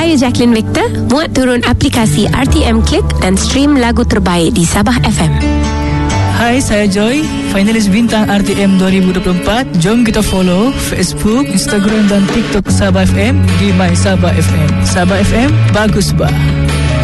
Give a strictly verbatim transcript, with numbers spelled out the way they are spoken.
Saya Jacqueline Victor. Muat turun aplikasi R T M Click dan stream lagu terbaik di Sabah F M. Hai, saya Joy, finalis bintang R T M dua ribu dua puluh empat. Jom kita follow Facebook, Instagram dan TikTok Sabah F M di My Sabah F M. Sabah F M, bagus bah.